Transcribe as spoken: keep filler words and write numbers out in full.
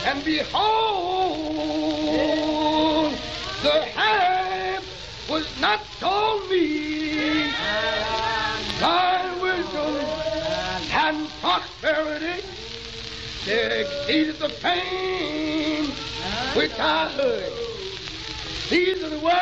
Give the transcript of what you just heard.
And behold, the hand was not on me. Thy wisdom and prosperity exceeded the pain which I heard. These are the words.